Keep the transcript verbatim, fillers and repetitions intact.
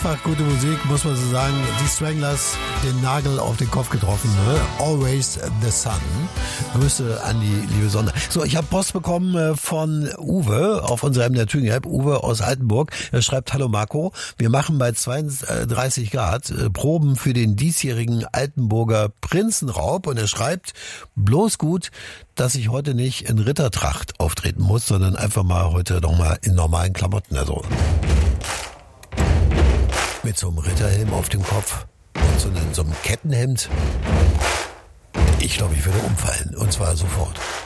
Dreifach gute Musik, muss man so sagen. Die Stranglers, den Nagel auf den Kopf getroffen. Ne? Always the Sun. Grüße an die liebe Sonne. So, ich habe Post bekommen von Uwe auf unserer M D R Thüringen-App. Uwe aus Altenburg. Er schreibt: Hallo Marco, wir machen bei zweiunddreißig Grad äh, Proben für den diesjährigen Altenburger Prinzenraub. Und er schreibt: bloß gut, dass ich heute nicht in Rittertracht auftreten muss, sondern einfach mal heute nochmal in normalen Klamotten. Also mit so einem Ritterhelm auf dem Kopf und so einem, so einem Kettenhemd. Ich glaube, ich würde umfallen. Und zwar sofort.